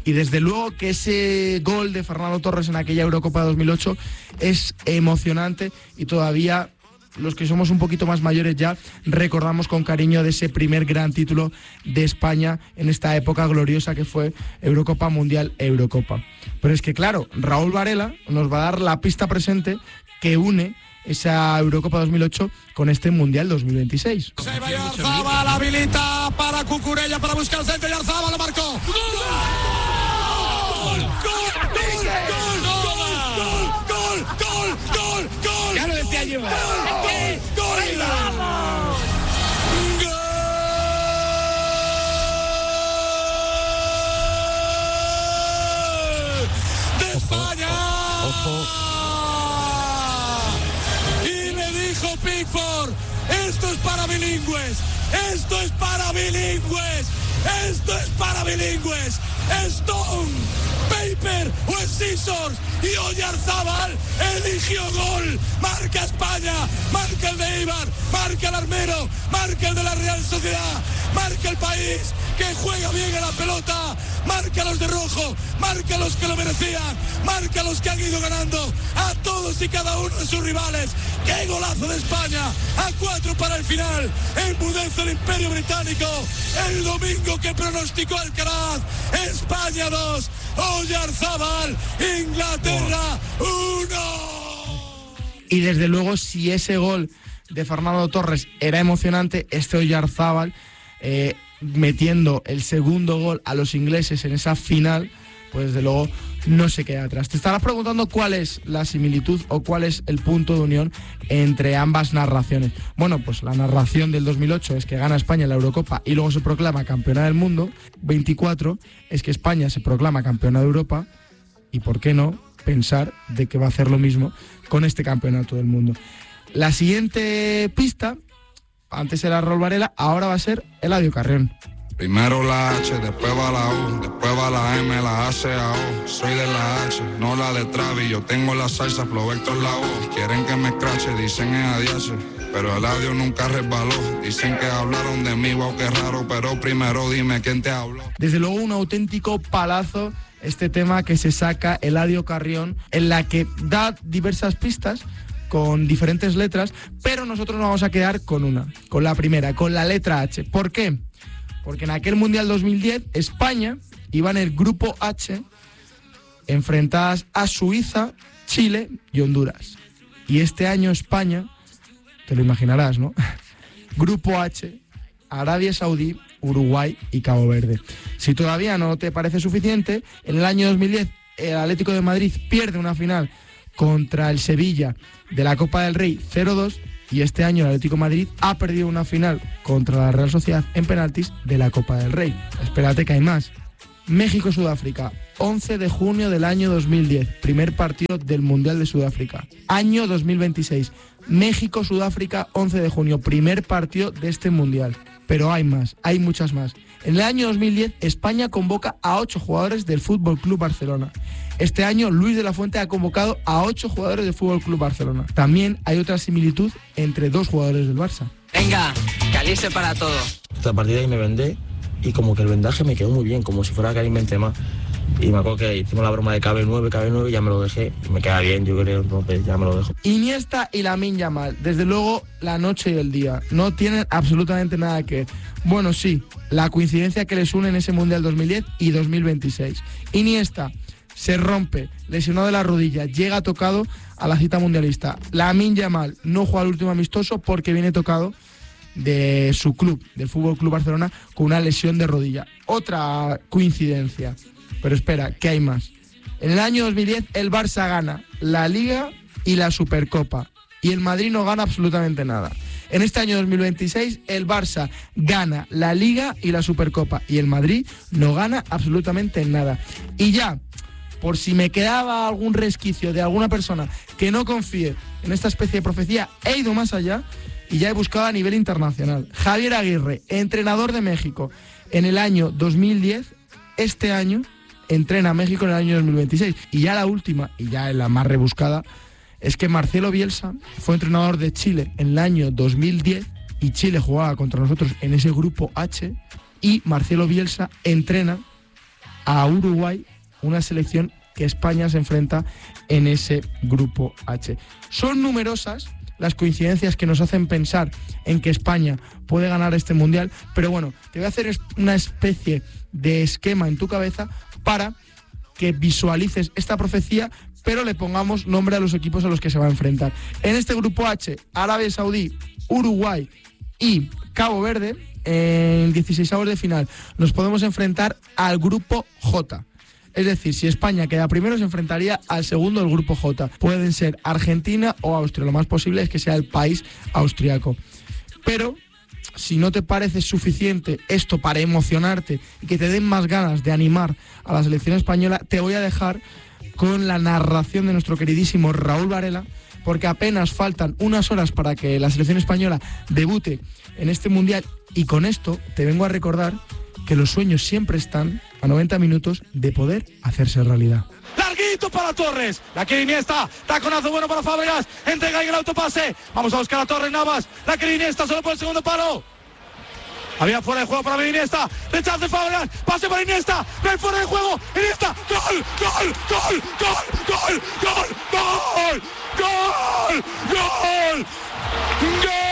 Y desde luego que ese gol de Fernando Torres en aquella Eurocopa de 2008 es emocionante y todavía los que somos un poquito más mayores ya recordamos con cariño de ese primer gran título de España en esta época gloriosa que fue Eurocopa Mundial Eurocopa. Pero es que claro, Raúl Varela nos va a dar la pista presente que une esa Eurocopa 2008 con este Mundial 2026. Se va Yarzábal, habilita para Cucurella para buscar el centro, Yarzábal lo marcó. ¡Gol! ¡Gol! ¡Gol! Ya lo decía yo. ¡Gol! ¡Vamos! ¡De España! Ojo. Y me dijo Pickford, esto es para bilingües, esto es para bilingües, esto es para bilingües. Stone, Paper o Scissors y Oyarzábal eligió gol. Marca España, marca el de Eibar, marca el Armero, marca el de la Real Sociedad, marca el país que juega bien a la pelota, marca los de rojo, marca los que lo merecían, marca los que han ido ganando a todos y cada uno de sus rivales. ¡Qué golazo de España! A 4 para el final, enmudece el Imperio Británico el domingo que pronosticó Alcaraz. España 2, Oyarzábal, Inglaterra 1. Y desde luego si ese gol de Fernando Torres era emocionante, este Oyarzábal metiendo el segundo gol a los ingleses en esa final, pues desde luego no se queda atrás. Te estarás preguntando cuál es la similitud o cuál es el punto de unión entre ambas narraciones. Bueno, pues la narración del 2008 es que gana España la Eurocopa y luego se proclama campeona del mundo. 24 es que España se proclama campeona de Europa y por qué no pensar de que va a hacer lo mismo con este campeonato del mundo. La siguiente pista, antes era Raúl Varela, ahora va a ser Eladio Carrión. Primero la H, después va la U, después va la M, la A, C, A, O. Soy de la H, no la de Travis, yo tengo la salsa, Flow Vector la O. Quieren que me escrache, dicen es adiache, pero el audio nunca resbaló. Dicen que hablaron de mí, wow, qué raro, pero primero dime quién te habló. Desde luego un auténtico palazo este tema que se saca Eladio Carrión, en la que da diversas pistas con diferentes letras, pero nosotros nos vamos a quedar con una, con la primera, con la letra H. ¿Por qué? Porque en aquel Mundial 2010 España iba en el grupo H enfrentadas a Suiza, Chile y Honduras. Y este año España, te lo imaginarás, ¿no? Grupo H, Arabia Saudí, Uruguay y Cabo Verde. Si todavía no te parece suficiente, en el año 2010 el Atlético de Madrid pierde una final contra el Sevilla de la Copa del Rey 0-2 y este año el Atlético de Madrid ha perdido una final contra la Real Sociedad en penaltis de la Copa del Rey. Espérate que hay más. México-Sudáfrica, 11 de junio del año 2010, primer partido del Mundial de Sudáfrica. Año 2026, México-Sudáfrica, 11 de junio, primer partido de este Mundial. Pero hay más, hay muchas más. En el año 2010, España convoca a 8 jugadores del Fútbol Club Barcelona. Este año, Luis de la Fuente ha convocado a 8 jugadores del Fútbol Club Barcelona. También hay otra similitud entre 2 jugadores del Barça. Venga, calice para todo. A partir de ahí me vendé y como que el vendaje me quedó muy bien, como si fuera Karim Benzema. Y me acuerdo que hicimos la broma de KB9, ya me lo dejé. Me queda bien, yo creo, entonces ya me lo dejo. Iniesta y Lamine Yamal, desde luego la noche y el día, no tienen absolutamente nada que ver. Bueno, sí, la coincidencia que les une en ese Mundial 2010 y 2026. Iniesta se rompe, lesionado de la rodilla, llega tocado a la cita mundialista. Lamine Yamal no juega el último amistoso porque viene tocado de su club, del Fútbol Club Barcelona, con una lesión de rodilla. Otra coincidencia. Pero espera, que hay más. En el año 2010 el Barça gana la Liga y la Supercopa y el Madrid no gana absolutamente nada. En este año 2026 el Barça gana la Liga y la Supercopa y el Madrid no gana absolutamente nada. Y ya, por si me quedaba algún resquicio de alguna persona que no confíe en esta especie de profecía, he ido más allá y ya he buscado a nivel internacional. Javier Aguirre, entrenador de México en el año 2010, este año entrena a México en el año 2026. Y ya la última, y ya la más rebuscada, es que Marcelo Bielsa fue entrenador de Chile en el año 2010 y Chile jugaba contra nosotros en ese grupo H y Marcelo Bielsa entrena a Uruguay, una selección que España se enfrenta en ese grupo H. Son numerosas las coincidencias que nos hacen pensar en que España puede ganar este mundial, pero bueno, te voy a hacer una especie de esquema en tu cabeza para que visualices esta profecía, pero le pongamos nombre a los equipos a los que se va a enfrentar. En este grupo H, Arabia Saudí, Uruguay y Cabo Verde, en 16avos de final, nos podemos enfrentar al grupo J. Es decir, si España queda primero, se enfrentaría al segundo del grupo J. Pueden ser Argentina o Austria. Lo más posible es que sea el país austriaco. Pero si no te parece suficiente esto para emocionarte y que te den más ganas de animar a la selección española, te voy a dejar con la narración de nuestro queridísimo Raúl Varela, porque apenas faltan unas horas para que la selección española debute en este mundial, y con esto te vengo a recordar que los sueños siempre están a 90 minutos de poder hacerse realidad. Larguito para Torres, la que Iniesta, taconazo bueno para Fábregas, entrega ahí el autopase, vamos a buscar a Torres Navas, la que Iniesta solo por el segundo palo. Había fuera de juego para Iniesta, rechace Fábregas, pase para Iniesta, ven fuera de juego, Iniesta, gol, gol, gol, gol, gol, gol, gol, gol, gol, gol, gol.